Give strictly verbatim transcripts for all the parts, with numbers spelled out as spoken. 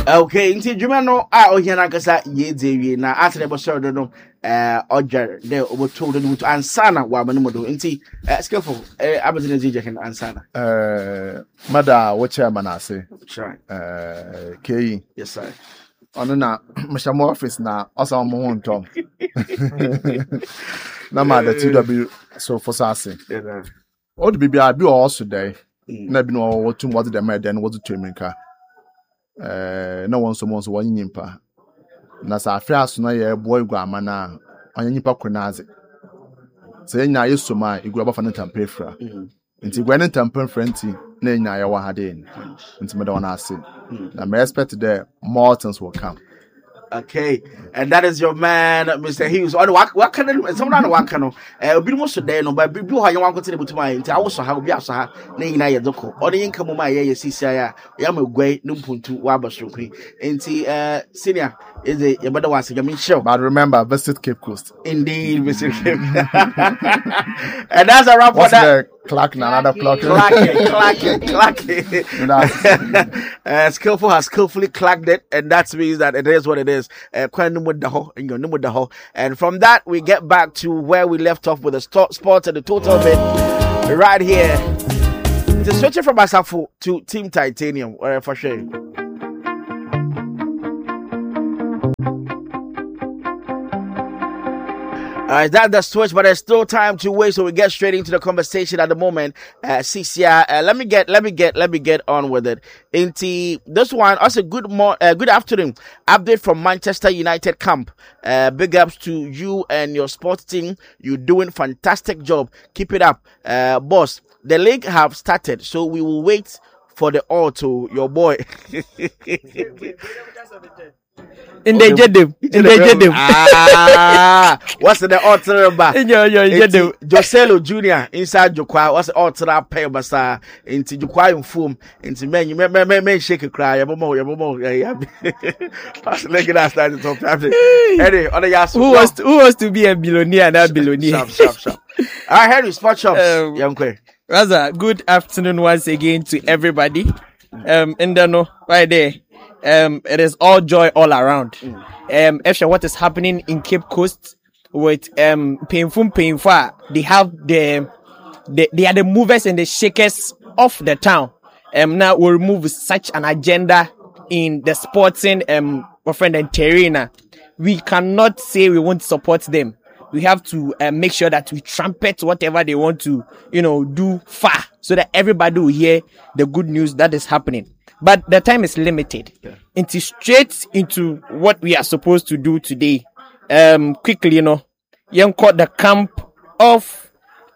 Okay, nti dwuma no a ohiana kasa ye dewie na atene bo show do no eh odwer de oboto do mutu ansana wa manu do nti skillful eh abedine je ken ansana eh mada wo chairman ase sure eh K yes sir ono na mshamo office na osa mo ho ntom na mada T W so for sase yeah old bibia bi o so dey na bi no wo tum what the man then what to menka eh na won so mo so won nyimpa na sa afia aso na ye boy gu amana onye nyimpa konaze se nya yeso ma igu abafa na tampefra nti gwa na tampefra nti na nya ya wa hade nti me da wana ase na me expect the more things will come. Okay, and that is your man, Mister Hughes. On what what can someone what can uh be most today no but be how you want to the to my I also have be also ha na nyina ye doko on the income my ye sisi ya ya magwai numpuntu wa basokri enti uh senior is it your brother was you show but remember visit Cape Coast indeed visit Cape and that's a wrap for that clock na another clock clock it clock it clock it uh, skillful has skillfully clocked it and that means that it is what it is. Uh, and from that we get back to where we left off with the st- sports and the total bit right here. Just switching from Asafo to Team Titanium uh, for sure. Alright, that's the switch, but there's still time to wait, so we get straight into the conversation at the moment. Uh, C C I, uh, let me get, let me get, let me get on with it. Into this one, also good more, uh, good afternoon. Update from Manchester United camp. Uh, big ups to you and your sports team. You're doing fantastic job. Keep it up, uh, boss. The league have started, so we will wait for the auto. Your boy. In the Jedim, in the Jedim. Ah, what's the altar about? In your your Jedim. Joselo Junior inside Jokwa. What's the altar pay basa into Jokwa in form into men. You may may may shake a cry. Your mama, your mama. What's the at that start to talk after? Anyway, other yasu. Who was who was to be a billionaire? Not billionaire. Sharp, sharp, sharp. I heard you spot shops. Um, young Kwe. Raza, good afternoon once again to everybody. Um, in the no right there. Um, it is all joy all around. Mm. Um, actually, what is happening in Cape Coast with um painful, painful, they have the, the they are the movers and the shakers of the town. Um, now we remove such an agenda in the sporting um friend and terrain. We cannot say we won't support them. We have to uh, make sure that we trumpet whatever they want to, you know, do far so that everybody will hear the good news that is happening. But the time is limited. Yeah. Into straight into what we are supposed to do today. Um, quickly, you know, you caught the camp of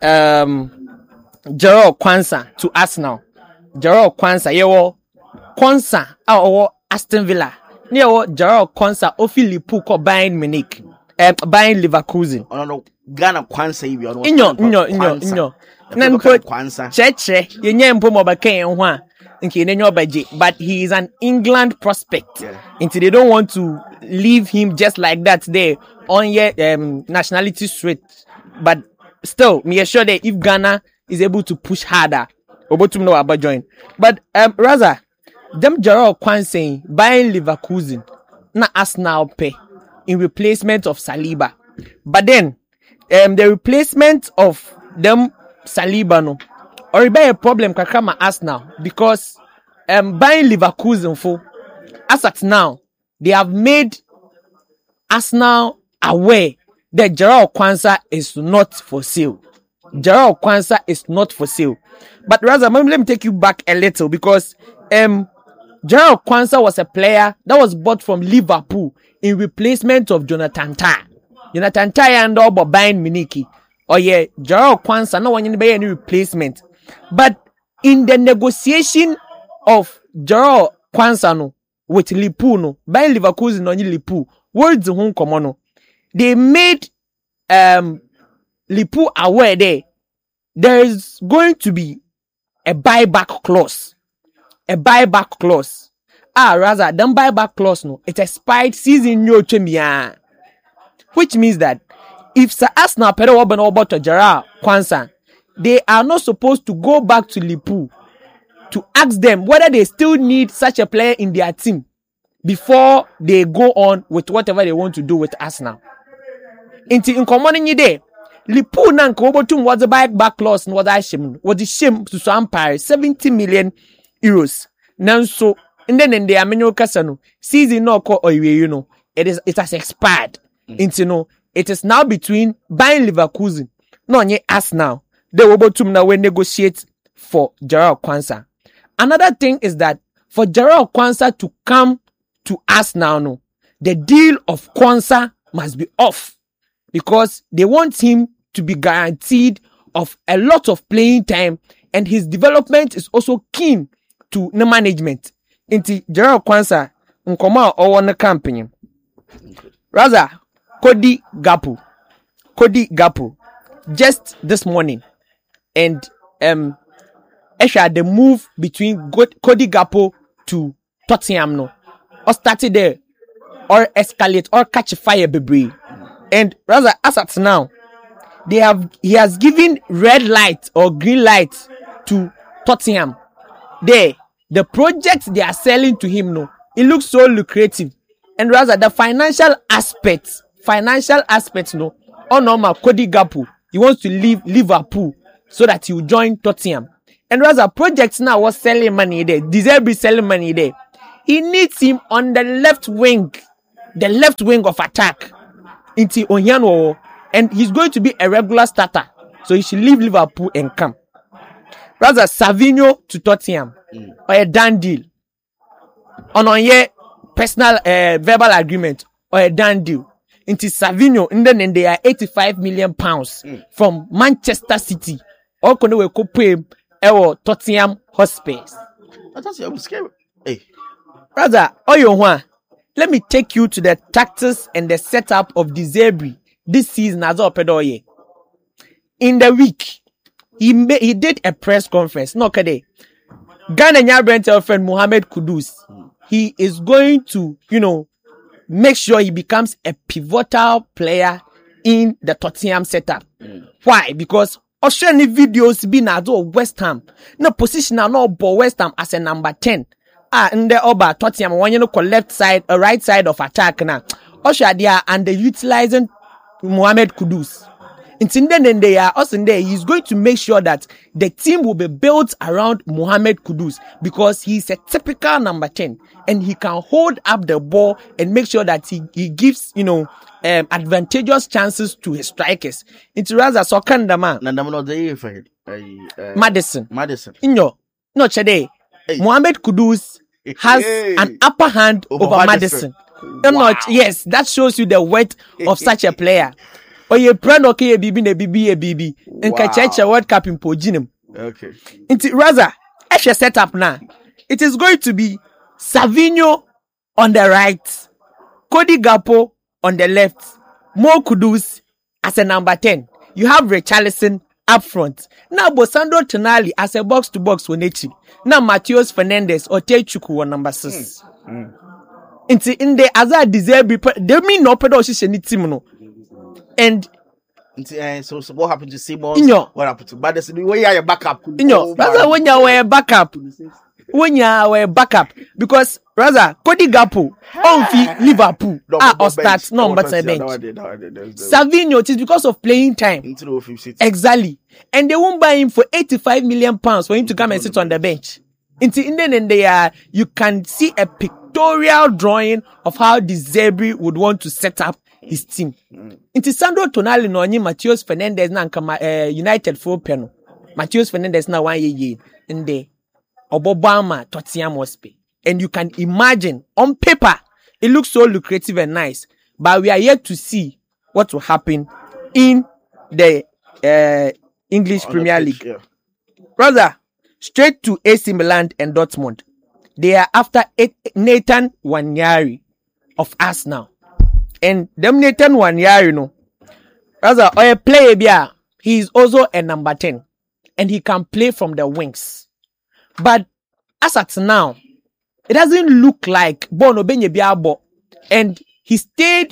um Gerald Kwanzaa to us now. Gerald Kwanzaa, you Kwanzaa, our Aston Villa. You Gerald Kwanzaa, Ofi Liverpool buying Munich, um, buying Leverkusen. Oh no, Ghana Kwanzaa, you know. Inyo, inyo, inyo, inyo. Nanko Kwanzaa. Che che, you nyempo mobake enwa. But he is an England prospect. Yeah. And they don't want to leave him just like that there on your um, nationality straight. But still, me assure that if Ghana is able to push harder, Obotum no about join. But um, rather, them Gerald Kwanzaa buying Leverkusen, na Arsenal pay in replacement of Saliba. But then, um, the replacement of them Saliba no. Or it be a problem kakama Arsenal because um buying Leverkusen for as at now they have made Arsenal aware that Gerald Kwanzaa is not for sale. Gerald Kwanzaa is not for sale. But rather, let me take you back a little because um Gerald Kwanzaa was a player that was bought from Liverpool in replacement of Jonathan Tah. Jonathan Tah and all but buying Munich. Oh yeah, Gerald Kwanzaa no one in any replacement. But in the negotiation of Gerald Kwanzaa no, with Liverpool no, by Leverkusen no Liverpool, words home common they made um Liverpool aware there there is going to be a buyback clause, a buyback clause. Ah, rather than buyback clause no, it expired season no chemia, which means that if Sir Arsenal pay open about to Gerald Kwanzaa, they are not supposed to go back to Liverpool to ask them whether they still need such a player in their team. before they go on with whatever they want to do with Arsenal. Inti in common day, Liverpool na nkobotum was the back back clause was I shame was the shame to some empire seventy million euros. Now so and then in the Amenyo Casano season no call or you know it is it has expired. Mm. Into no it is now between buying Leverkusen no nye Arsenal. They will able to now negotiate for Jarrell Quansah. Another thing is that for Jarrell Quansah to come to us now, no, the deal of Quansah must be off because they want him to be guaranteed of a lot of playing time, and his development is also keen to the management. Inti Jarrell Quansah nkoma owo na company. Rather, Cody Gakpo, Cody Gakpo, just this morning, and um, actually the move between Cody Gakpo to Tottenham no. Or started there, or escalate, or catch fire, baby. And rather, as at now, they have he has given red light or green light to Tottenham. There, the project they are selling to him, no, it looks so lucrative. And rather, the financial aspects, financial aspects, no, oh normal, Cody Gakpo, he wants to leave Liverpool so that he will join Tottenham. And rather, projects now was selling money there, deserve selling money there. He needs him on the left wing, the left wing of attack, into Onyanwo, and he's going to be a regular starter. So he should leave Liverpool and come. Rather, Savinho to Tottenham, mm. or a done deal. On a year personal uh, verbal agreement, or a done deal. Into Savinho, and then they are eighty-five million pounds mm. from Manchester City. Or can we pay our Tottenham Hotspurs? I thought you were scared. Hey. Brother, Oyo, let me take you to the tactics and the setup of De Zerbi this season as Opedoye. In the week, he made, he did a press conference. No, kade. Ghana Nyabrentel friend Mohamed Kudus. He is going to, you know, make sure he becomes a pivotal player in the Tottenham setup. Mm. Why? Because Australian videos be na do West Ham. No position na no ball West Ham as a number ten. Ah, in the Oba Tottenham, when you know, left side, a right side of attack now. Also, they are underutilizing Mohamed Kudus. It's in the end, they are also in there. He's going to make sure that the team will be built around Mohamed Kudus because he's a typical number ten and he can hold up the ball and make sure that he, he gives, you know, um, advantageous chances to his strikers. It's rather so kind of man. Madison. Madison. No, no, today. Hey. Mohamed Kudus has hey. an upper hand over, over Madison. Madison. Wow. Not, yes, that shows you the weight of such a player. Or you pray okay, a bibi, a bibi, a bibi, and catch a World Cup in Pojinem. Okay. It's rather, as you set up now, it is going to be Savinho on the right, Cody Gakpo on the left, Mo Kudus as a number ten. You have Richarlison up front. Now Bosandro Tonali as a box to box with Nechi. Now Matheus Fernandes or Techuku on number six. Mm. Mm. In the Azar De Zerbi, they mean no pedo team no. And uh, so, so what happened to Simon? Inyo. What happened to Madison? When you are your backup. Inyo. Rather when you are backup. When you are backup. Because rather Cody Gakpo on Liverpool no, ah or starts no but a bench. Savinho, it is because of playing time. Exactly. And they won't buy him for eighty-five million pounds for him to come and sit on the bench. Into Indian and they are you can see a pictorial drawing of how De Zerbi would want to set up his team. Mm. Into Sandro Tonali no ni Matheus Fernandes na nka uh, United for peno. Matheus Fernandes na one year in the Obobama Tottenham Hotspur. And you can imagine on paper it looks so lucrative and nice, but we are yet to see what will happen in the uh, English On Premier League. Yeah. Rather, straight to A C Milan and Dortmund. They are after Nathan Nwaneri of Arsenal. And them Nathan Nwaneri, you know, rather, or a player, he is also a number ten. And he can play from the wings. But as at now, it doesn't look like Bono Benye Biabo. And he stayed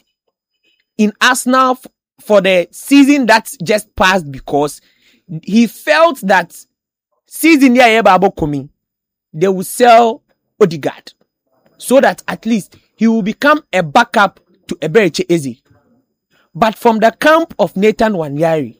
in Arsenal f- for the season that just passed because he felt that season yeah Babo coming, they will sell Odegaard. so that at least he will become a backup to Eberechi Eze. But from the camp of Nathan Nwanery,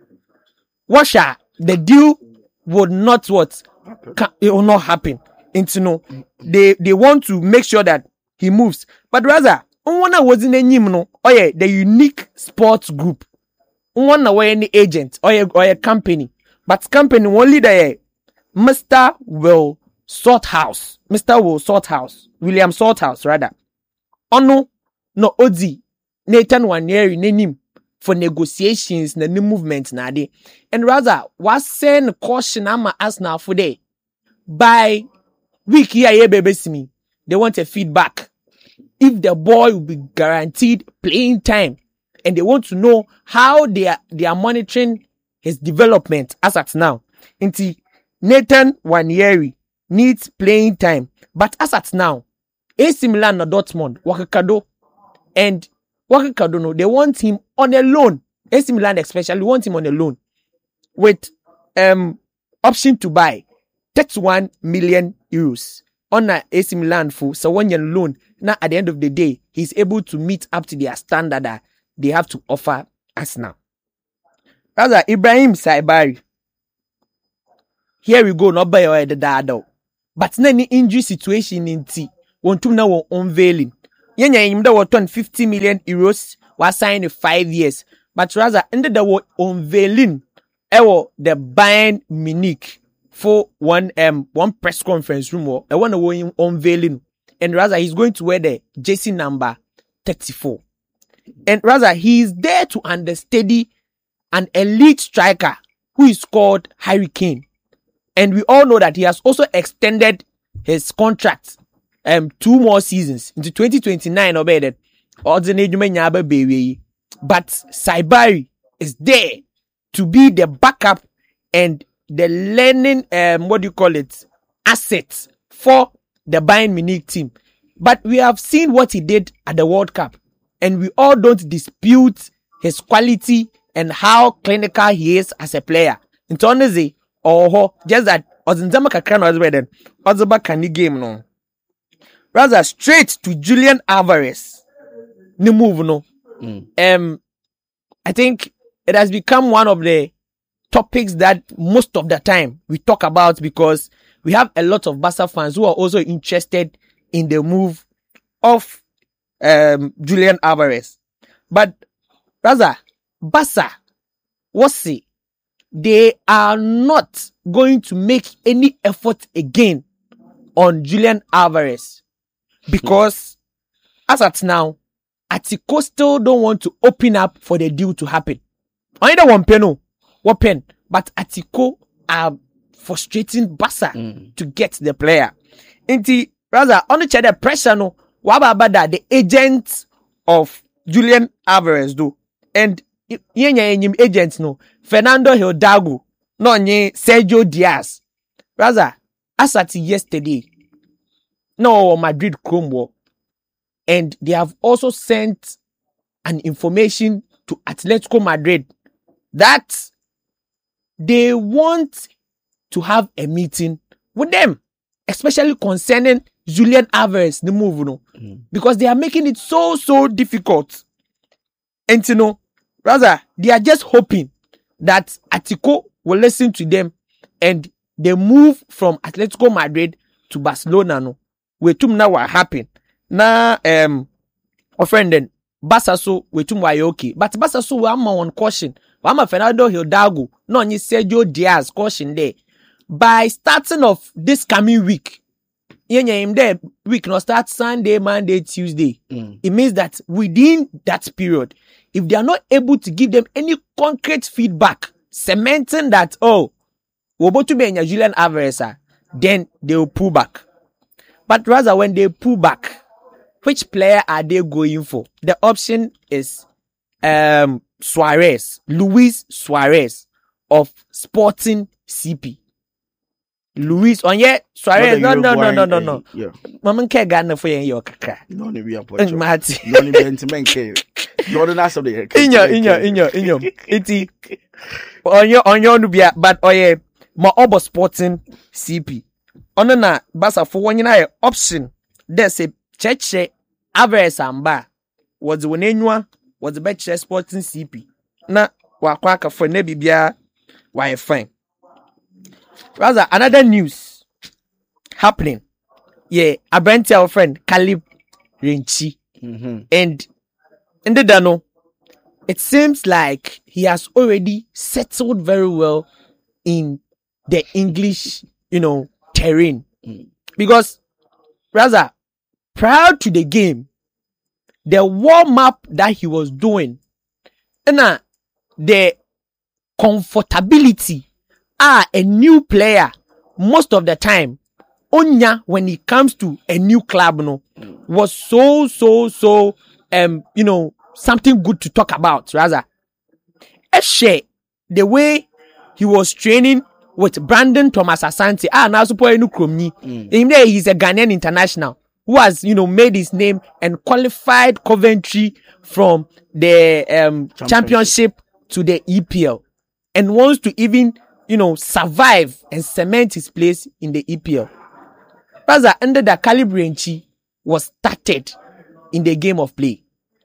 Washa, the deal would not what? It will not happen. And you know, they, they want to make sure that he moves. But rather, one was in a no, or yeah, the unique sports group. One away any agent or a, or a company. But company only the Mister Will Salthouse. Mister Will Salthouse. William Salthouse, rather. Ono no Odi Nathan Nwanery name for negotiations na new movement na de. And rather, was send caution ama as now for day. By week here, yeah, baby, me. They want a feedback. If the boy will be guaranteed playing time, and they want to know how they are they are monitoring his development as at now. Inti Nathan Nwanery needs playing time, but as at now, A C Milan na Dortmund Wakakado and Wakakado no, they want him on a loan. A C Milan especially want him on a loan with um option to buy thirty-one million euros on a A C Milan for so one year loan. Now at the end of the day, he's able to meet up to their standard that they have to offer us now. Rather, Ibrahim Saibari. Here we go, not by your the dad. But any injury situation in T, want to now unveiling. Yenya him that was fifty million euros was signed in five years. But rather, ended the word unveiling. Ewo the Bayern Munich for one um one press conference room or I want to unveiling. And rather, he's going to wear the jersey number thirty-four. And rather, he is there to understudy an elite striker who is called Harry Kane. And we all know that he has also extended his contract um two more seasons into twenty twenty-nine or better. But Saibari is there to be the backup and the learning um what do you call it assets for the Bayern Munich team. But we have seen what he did at the World Cup. And we all don't dispute his quality and how clinical he is as a player. In Tonezi, or just that, Ozinzama Kakano as well then, Ozoba Kani game no. Rather, straight to Julian Alvarez. Ni move no. Mm. Um, I think it has become one of the topics that most of the time we talk about because we have a lot of Barca fans who are also interested in the move of um, Julian Alvarez. But rather, Barca, what's it? They are not going to make any effort again on Julian Alvarez because as at now, Atletico still don't want to open up for the deal to happen. Either one pen, no, one pen, but Atletico are frustrating Barca mm. to get the player. Inti rather on the other pressure no, what about that the agent of Julian Alvarez do and yenye agents no Fernando Hidalgo no nye Sergio Diaz rather as at yesterday no Madrid Chrome and they have also sent an information to Atletico Madrid that they want to have a meeting with them, especially concerning Julian Alvarez, the move, no? Mm. Because they are making it so, so difficult. And you know, rather, they are just hoping that Atletico will listen to them and they move from Atletico Madrid to Barcelona, no? We tum now what happen. Na, um, offended, Barca so, we tum wa okay. But Barca so, we am on caution. We am Fernando Hidalgo, no, ni Sergio Diaz, caution there. By starting of this coming week, yeah, there week no start Sunday, Monday, Tuesday. Mm. It means that within that period, if they are not able to give them any concrete feedback, cementing that oh, we're about to be in Julian Alvarez, then they will pull back. But rather, when they pull back, which player are they going for? The option is um Suarez, Luis Suarez of Sporting C P. Luis on yeah Suarez no no no no no no yeah mama nke Ghana for your kaka no ni we approach no ni bentiment ke no na so the inyo inyo inyo inyo iti on your on your nubia but oye ma obo Sporting C P ono na Barca for one na option there's a church average samba was when anyone was the best sporting C P. Na wakwaka for ne bibia why fine. Rather another news happening. Yeah, I brought our friend Caleb Rinchi. Mm-hmm. And in the Dano, it seems like he has already settled very well in the English, you know, terrain. Mm. Because, rather, prior to the game, the warm-up that he was doing, and uh, the comfortability, ah, a new player, most of the time, Onya, when it comes to a new club, no, was so, so, so, um, you know, something good to talk about, rather. Eshe, the way he was training with Brandon Thomas Asante, ah, now suppose no kromni. In there, he's a Ghanaian international who has, you know, made his name and qualified Coventry from the um championship. championship to the E P L, and wants to even, you know, survive and cement his place in the E P L. Rather, under the Caleb Rinchi was started in the game of play.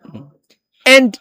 And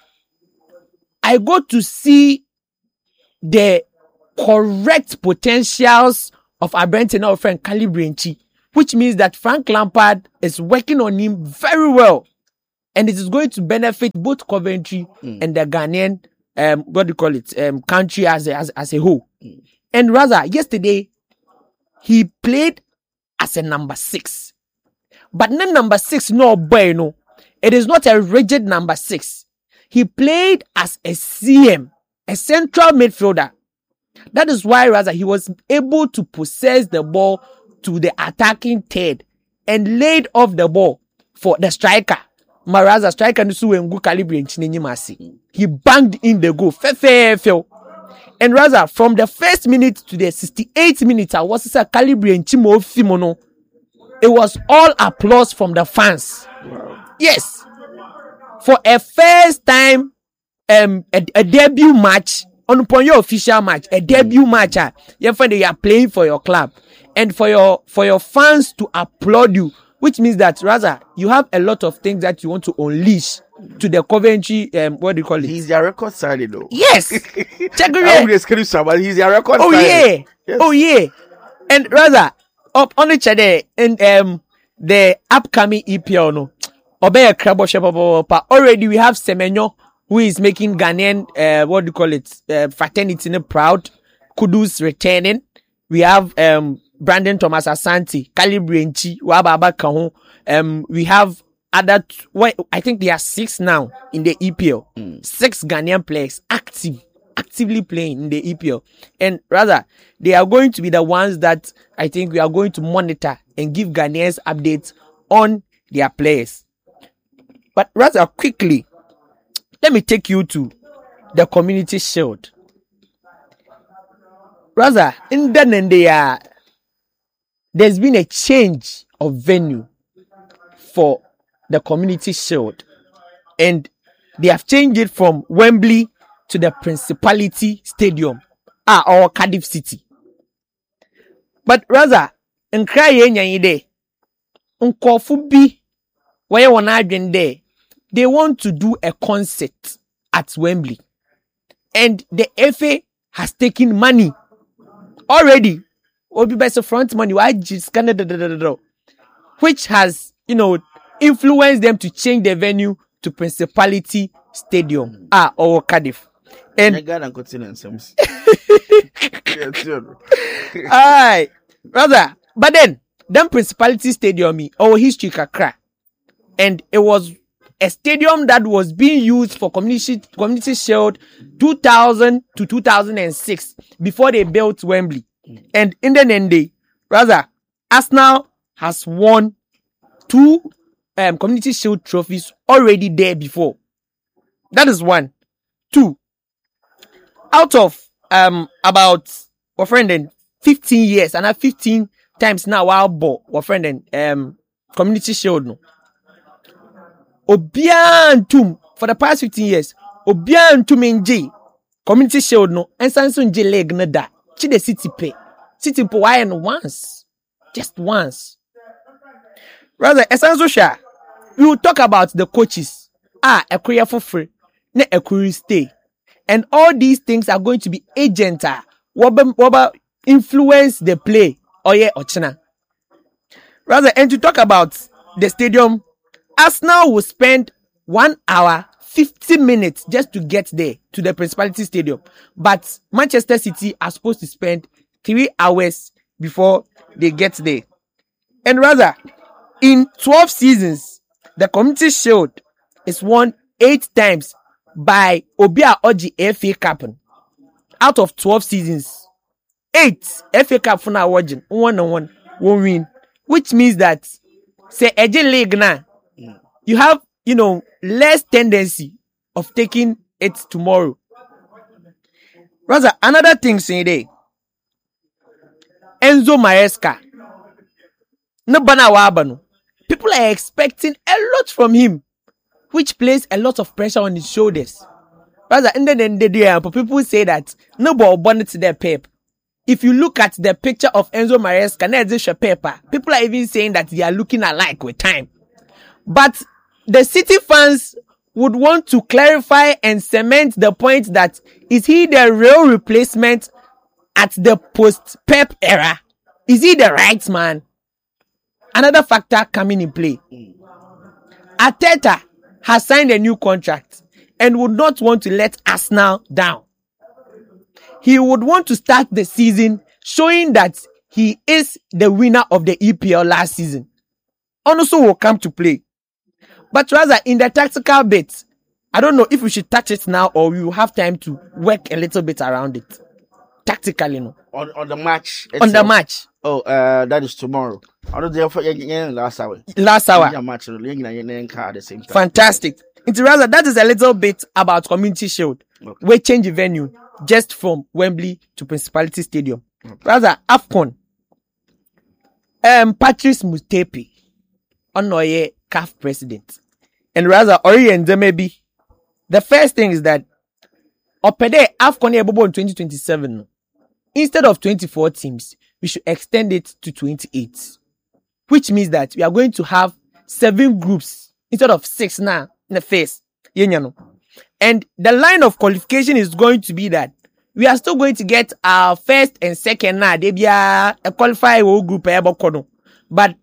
I got to see the correct potentials of our Brenton, our friend Caleb Rinchi, which means that Frank Lampard is working on him very well. And it is going to benefit both Coventry mm. and the Ghanaian, um, what do you call it, um, country as a, as, as a whole. Mm. And rather, yesterday, he played as a number six. But not number six, no boy, no. It is not a rigid number six. He played as a C M, a central midfielder. That is why, rather, he was able to possess the ball to the attacking third and laid off the ball for the striker. Maraza striker Nusu Calibri. He banged in the goal. Fe, fe, fe. And rather, from the first minute to the sixty-eighth minute, I was a Calibri and Chimo Fimono. It was all applause from the fans. Wow. Yes. For a first time, um, a, a debut match, on your official match, a debut match, uh, you are playing for your club, and for your, for your fans to applaud you, which means that rather, you have a lot of things that you want to unleash to the Coventry, um, what do you call it? He's their record signing though. Yes. Check it out. But he's their record oh, signing. Yeah. Yes. Oh yeah. And rather, up on each other, in um, the upcoming E P L, no, already we have Semenyo, who is making Ghanaian, uh, what do you call it, uh, fraternity no, proud. Kudus returning. We have, um, Brandon Thomas Asante, Caleb Rinchi, Wababa Kahon. Um, we have other, t- what, I think there are six now in the E P L. Mm. Six Ghanaian players active, actively playing in the E P L. And rather, they are going to be the ones that I think we are going to monitor and give Ghanaians updates on their players. But rather quickly, let me take you to the Community Shield. Rather, in the end, there, there's been a change of venue for the Community Shield. And they have changed it from Wembley to the Principality Stadium, ah, or Cardiff City. But rather, in Kraye Nkofubi, where one had been there, they want to do a concert at Wembley. And the F A has taken money already. Will be best front money, which has, you know, influenced them to change the venue to Principality Stadium, ah, or Cardiff. And alright, rather, but then, then Principality Stadium, our history kakra, and it was a stadium that was being used for community community shield two thousand to two thousand six before they built Wembley. And in the end, rather, Arsenal has won two um, community shield trophies already there before. That is one. Two. Out of um about our friend in fifteen years, and fifteen times now our ball, our friend in um community shield no. Obiantum for the past fifteen years, Obiantum in J community shield no, and Samsung J leg na da. Chi the city pay. City pay and once. Just once. Rather, Esanso Sha, we will talk about the coaches. Ah, a career for free, ne a career stay. And all these things are going to be agent, what influence the play, or yeah, or China. Rather, and to talk about the stadium, Arsenal will spend one hour, fifty minutes just to get there to the Principality Stadium. But Manchester City are supposed to spend three hours before they get there. And rather, in twelve seasons, the Community Shield is won eight times by Obia Oji F A Cup. Out of twelve seasons, eight F A Cup for now watching, one on one, one win. Which means that, say, Eje League now, you have, you know, less tendency of taking it tomorrow. Rather, another thing saying there, Enzo Maresca, no bana wabano. People are expecting a lot from him, which places a lot of pressure on his shoulders. Rather, in the end of the day, people say that no ball bonnet to their pep. If you look at the picture of Enzo Maresca, Nedze paper, people are even saying that they are looking alike with time. But the City fans would want to clarify and cement the point that is he the real replacement at the post-Pep era? Is he the right man? Another factor coming in play. Arteta has signed a new contract and would not want to let Arsenal down. He would want to start the season showing that he is the winner of the E P L last season. Also will come to play. But rather, in the tactical bit, I don't know if we should touch it now or we will have time to work a little bit around it. Tactically, no. On, on the match itself. On the match. Oh, uh, that is tomorrow. I don't know if last hour. Last hour. Match, at the same time. Fantastic. It's rather, that is a little bit about Community Shield. Okay. We change the venue just from Wembley to Principality Stadium. Okay. Rather, AFCON. Um, Patrice Motsepe, Onoye C A F president. And rather, Ori and Zemebi. The first thing is that Opede AFCON Ebobo in twenty twenty-seven. Instead of twenty-four teams, we should extend it to twenty-eight. Which means that we are going to have seven groups instead of six now in the face. And the line of qualification is going to be that we are still going to get our first and second now. They be a qualified group. But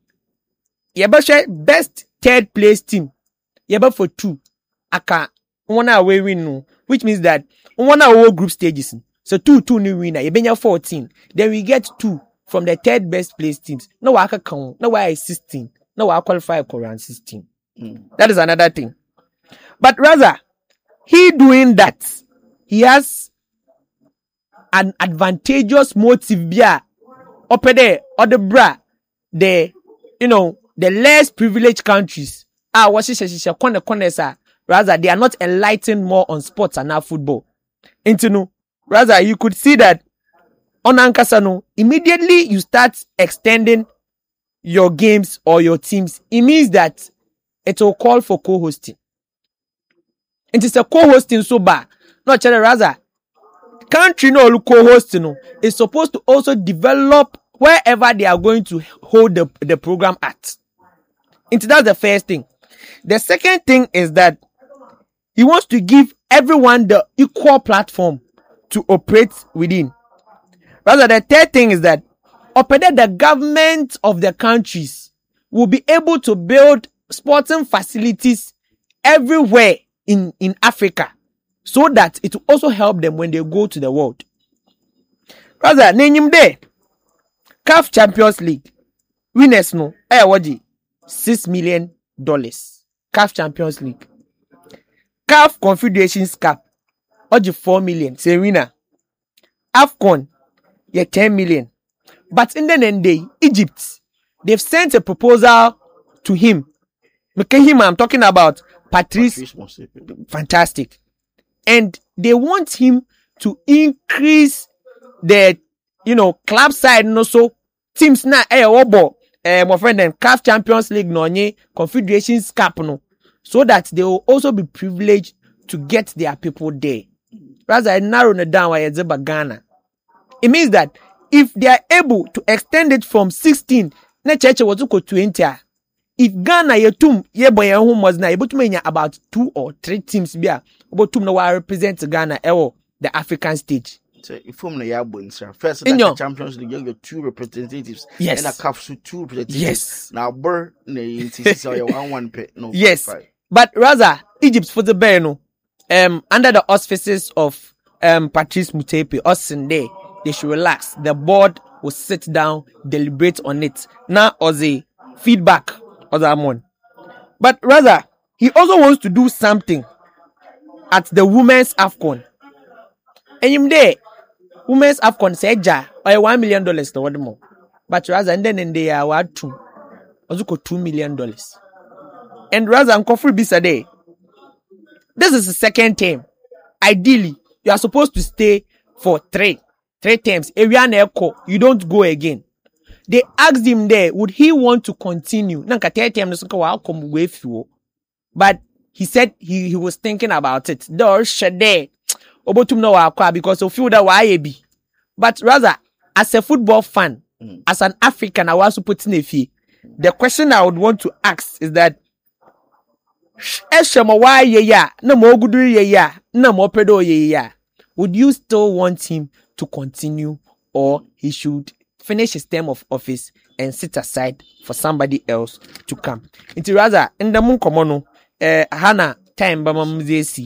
best third place team. Yeba for two. Aka one away win. Which means that one away group stages. So two, two new winner. Yebenya fourteen. Then we get two from the third best place teams. No waka count. No why sixteen. No why qualify Korean sixteen. Mm. That is another thing. But rather, he doing that, he has an advantageous motive there. Up there, or the bra, the, you know, the less privileged countries. Ah, what she says, she kone kone sa. Rather, they are not enlightened more on sports and now football. Into no. Rather, you could see that on Ankasano, immediately you start extending your games or your teams. It means that it will call for co-hosting. It is a co-hosting so bad. Not rather, country no co-hosting is supposed to also develop wherever they are going to hold the, the program at. And that's the first thing. The second thing is that he wants to give everyone the equal platform to operate within. Rather, the third thing is that the government of the countries will be able to build sporting facilities everywhere in, in Africa so that it will also help them when they go to the world. Rather, name there, C A F Champions League winners no, eh, what six million dollars. C A F Champions League. C A F Confederations Cup, oji four million. Say winner. AFCON, yeah, ten million. But in the end day, Egypt, they've sent a proposal to him. Him, I'm talking about Patrice. Patrice Fantastic. And they want him to increase the, you know, club side and also teams na eh obo eh my friend then C A F Champions League no nye Confederations Cup no, so that they will also be privileged to get their people there. Rather narrow it down why Ghana. It means that if they are able to extend it from sixteen, na church was to twenty, if Ghana ye tum ye boy home was na able to menya about two or three teams bia about tum no wa represent Ghana ewo the African stage. So if I'm ya sir. First in the Champions League, you have two representatives. Yes. And a cup so two representatives. Yes. Now Burr ne so one one pay. No. Yes. Five. But rather Egypt's for the no um under the auspices of um Patrice Motsepe or Sunday, they should relax. The board will sit down, deliberate on it. Now as a feedback of that one. But rather he also wants to do something at the women's AFCON. And him there women's AFCON said ja or one million dollars to what more. But rather and then in the uh what two also two million dollars. And rather and Kofri Bisa day. This is the second term. Ideally, you are supposed to stay for three. Three terms. Ariane Echo, you don't go again. They asked him there, would he want to continue? But he said he, he was thinking about it. Because of you that why be. But rather, as a football fan, mm. as an African, I was putting a fee. The question I would want to ask is that would you still want him to continue, or he should finish his term of office and sit aside for somebody else to come? It's rather in the moon, eh, Hana time, Bamam Zesi.